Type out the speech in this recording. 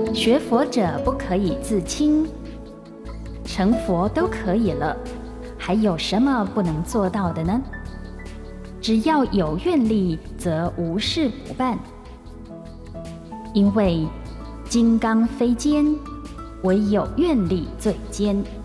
学佛者不可以自轻，成佛都可以了，还有什么不能做到的呢？只要有愿力，则无事不办。因为金刚非坚，唯有愿力最坚。